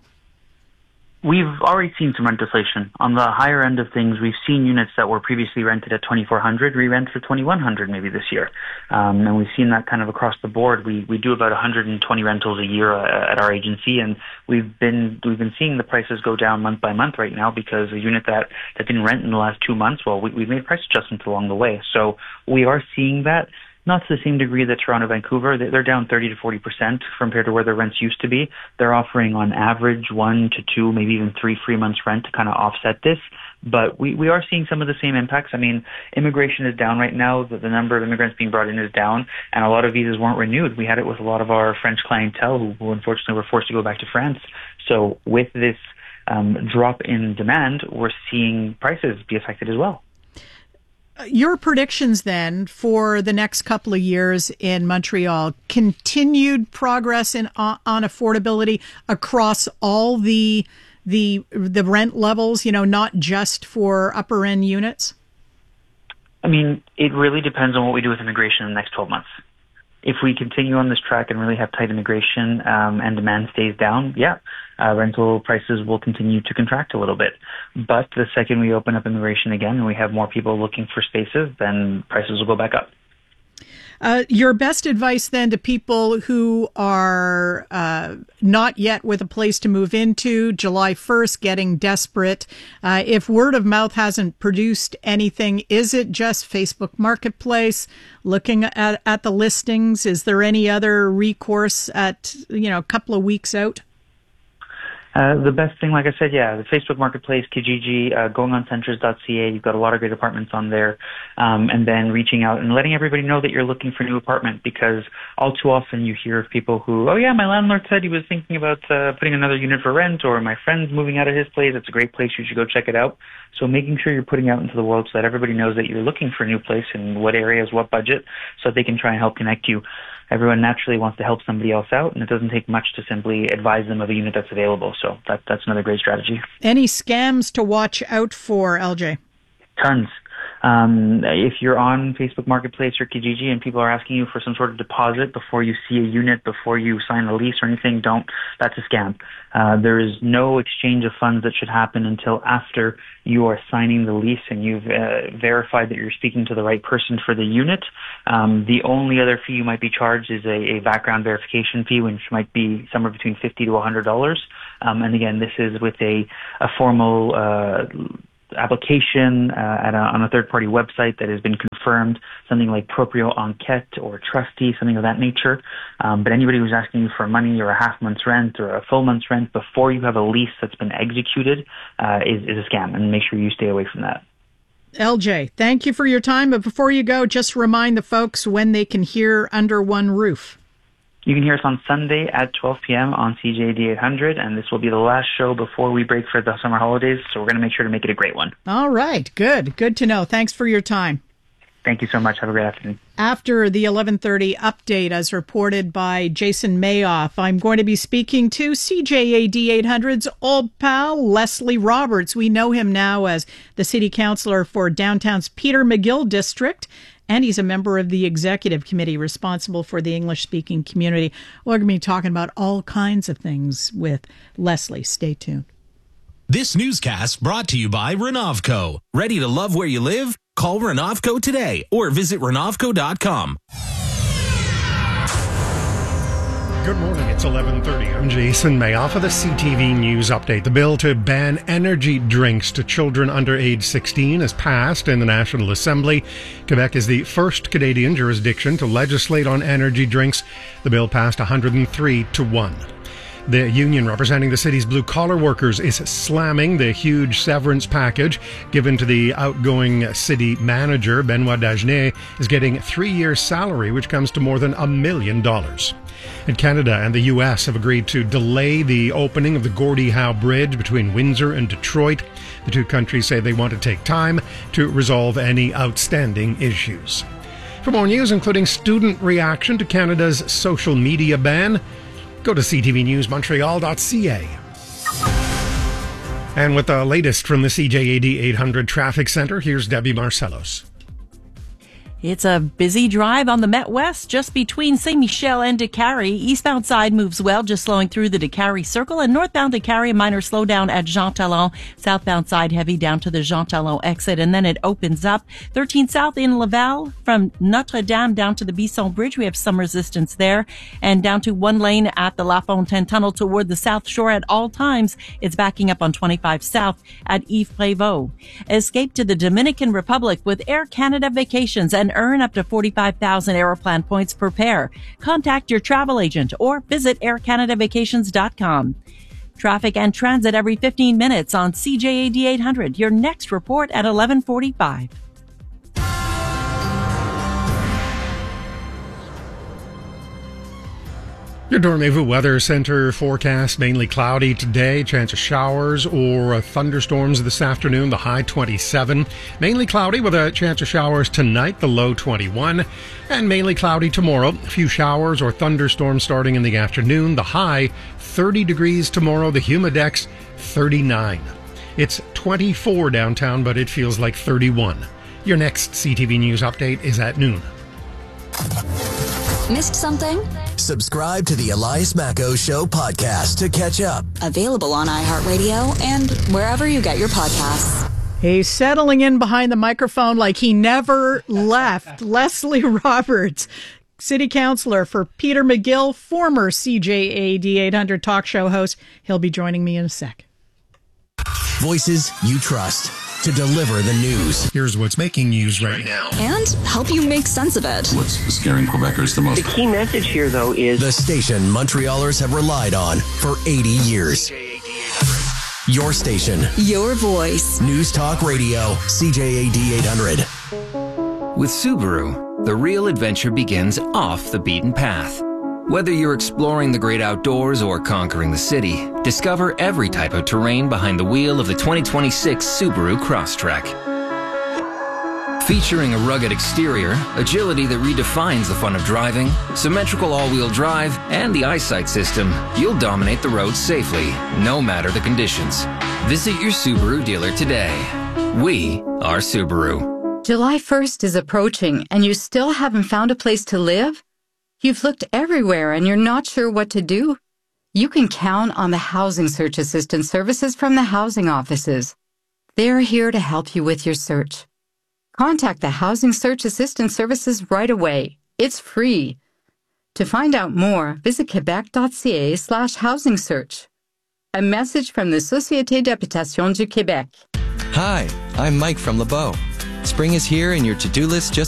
We've already seen some rent deflation. On the higher end of things, we've seen units that were previously rented at twenty-four hundred dollars re-rent for twenty-one hundred dollars maybe this year. Um, and we've seen that kind of across the board. We we do about one hundred twenty rentals a year uh, at our agency, and we've been we've been seeing the prices go down month by month right now because a unit that, that didn't rent in the last two months, well, we, we've made price adjustments along the way. So we are seeing that. Not to the same degree that Toronto, Vancouver. They're down thirty to forty percent compared to where their rents used to be. They're offering on average one to two, maybe even three free months rent to kind of offset this. But we, we are seeing some of the same impacts. I mean, immigration is down right now. The, the number of immigrants being brought in is down, and a lot of visas weren't renewed. We had it with a lot of our French clientele who, who unfortunately were forced to go back to France. So with this um, drop in demand, we're seeing prices be affected as well. Your predictions then for the next couple of years in Montreal, continued progress in on, on affordability across all the the the rent levels, you know, not just for upper end units? I mean, it really depends on what we do with immigration in the next twelve months. If we continue on this track and really have tight immigration um, and demand stays down, yeah, uh, rental prices will continue to contract a little bit. But the second we open up immigration again and we have more people looking for spaces, then prices will go back up. Uh, your best advice then to people who are uh, not yet with a place to move into, July first, getting desperate. Uh, if word of mouth hasn't produced anything, is it just Facebook Marketplace, looking at, at the listings? Is there any other recourse at, you know, a couple of weeks out? Uh, the best thing, like I said, yeah, the Facebook Marketplace, Kijiji, uh, going on centers dot c a. You've got a lot of great apartments on there. Um, and then reaching out and letting everybody know that you're looking for a new apartment, because all too often you hear of people who, oh yeah, my landlord said he was thinking about uh, putting another unit for rent, or my friend's moving out of his place. It's a great place. You should go check it out. So making sure you're putting out into the world so that everybody knows that you're looking for a new place and what areas, what budget, so that they can try and help connect you. Everyone naturally wants to help somebody else out, and it doesn't take much to simply advise them of a unit that's available. So that, that's another great strategy. Any scams to watch out for, L J? Tons. Um, if you're on Facebook Marketplace or Kijiji and people are asking you for some sort of deposit before you see a unit, before you sign a lease or anything, don't. That's a scam. Uh, there is no exchange of funds that should happen until after you are signing the lease and you've uh, verified that you're speaking to the right person for the unit. Um, the only other fee you might be charged is a, a background verification fee, which might be somewhere between fifty to one hundred dollars. Um, and again, this is with a, a formal uh application uh, at a, on a third-party website that has been confirmed, something like Proprio Enquête or Trustee, something of that nature. Um, but anybody who's asking you for money or a half month's rent or a full month's rent before you have a lease that's been executed uh, is, is a scam, and make sure you stay away from that. L J, thank you for your time. But before you go, just remind the folks when they can hear Under One Roof. You can hear us on Sunday at twelve p.m. on C J A D eight hundred, and this will be the last show before we break for the summer holidays, so we're going to make sure to make it a great one. All right, good. Good to know. Thanks for your time. Thank you so much. Have a great afternoon. After the eleven thirty update, as reported by Jason Mayoff, I'm going to be speaking to C J A D eight hundred's old pal, Leslie Roberts. We know him now as the city councillor for downtown's Peter McGill district, and he's a member of the executive committee responsible for the English-speaking community. We're going to be talking about all kinds of things with Leslie. Stay tuned. This newscast brought to you by Renovco. Ready to love where you live? Call Renovco today or visit Renovco dot com. Good morning. It's eleven thirty. I'm Jason Mayoff of the C T V News Update. The bill to ban energy drinks to children under age sixteen has passed in the National Assembly. Quebec is the first Canadian jurisdiction to legislate on energy drinks. The bill passed one hundred three to one. The union representing the city's blue-collar workers is slamming the huge severance package given to the outgoing city manager. Benoit Dagenet is getting three years' salary, which comes to more than a million dollars. And Canada and the U S have agreed to delay the opening of the Gordie Howe Bridge between Windsor and Detroit. The two countries say they want to take time to resolve any outstanding issues. For more news, including student reaction to Canada's social media ban, go to c t v news montreal dot c a. And with the latest from the C J A D eight hundred Traffic Center, here's Debbie Marcellos. It's a busy drive on the Met West just between Saint Michel and Décarie. Eastbound side moves well, just slowing through the Décarie Circle, and northbound Décarie, minor slowdown at Jean Talon. Southbound side heavy down to the Jean Talon exit, and then it opens up. thirteen South in Laval from Notre Dame down to the Bisson Bridge. We have some resistance there, and down to one lane at the La Fontaine Tunnel toward the South Shore at all times. It's backing up on twenty-five South at Yves Prévost. Escape to the Dominican Republic with Air Canada Vacations and earn up to forty-five thousand Aeroplan points per pair. Contact your travel agent or visit air canada vacations dot com. Traffic and transit every fifteen minutes on C J A D eight hundred. Your next report at eleven forty-five. Your Dormez-vous Weather Center forecast: mainly cloudy today, chance of showers or thunderstorms this afternoon, the high twenty-seven. Mainly cloudy with a chance of showers tonight, the low twenty-one. And mainly cloudy tomorrow, a few showers or thunderstorms starting in the afternoon, the high thirty degrees tomorrow, the humidex thirty-nine. It's twenty-four downtown, but it feels like thirty-one. Your next C T V News update is at noon. Missed something? Subscribe to the Elias Macco Show podcast to catch up. Available on iHeartRadio and wherever you get your podcasts. He's settling in behind the microphone like he never left. Leslie Roberts, city councillor for Peter McGill, former C J A D eight hundred talk show host. He'll be joining me in a sec. Voices you trust to deliver the news. Here's what's making news right now. And help you make sense of it. What's scaring Quebecers the most? The key message here, though, is the station Montrealers have relied on for eighty years. Your station. Your voice. News Talk Radio. C J A D eight hundred. With Subaru, the real adventure begins off the beaten path. Whether you're exploring the great outdoors or conquering the city, discover every type of terrain behind the wheel of the twenty twenty-six Subaru Crosstrek. Featuring a rugged exterior, agility that redefines the fun of driving, symmetrical all-wheel drive, and the eyesight system, you'll dominate the roads safely, no matter the conditions. Visit your Subaru dealer today. We are Subaru. July first is approaching, and you still haven't found a place to live? You've looked everywhere and you're not sure what to do? You can count on the Housing Search Assistance services from the housing offices. They're here to help you with your search. Contact the Housing Search Assistance services right away. It's free. To find out more, visit quebec.ca slash housing search. A message from the Société d'Habitation du Québec. Hi, I'm Mike from LeBeau. Spring is here and your to-do list just